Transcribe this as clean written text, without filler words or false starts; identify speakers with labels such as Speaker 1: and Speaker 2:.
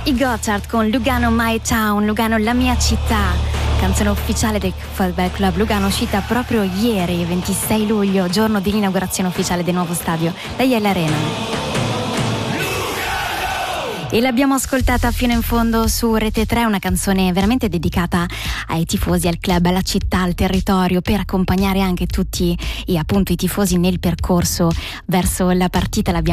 Speaker 1: I Gotthard con Lugano My Town, Lugano la mia città, canzone ufficiale del Football Club Lugano, uscita proprio ieri, 26 luglio, giorno dell'inaugurazione ufficiale del nuovo stadio, la Iel Arena. E l'abbiamo ascoltata fino in fondo su Rete 3, una canzone veramente dedicata ai tifosi, al club, alla città, al territorio, per accompagnare anche tutti i tifosi nel percorso verso la partita. L'abbiamo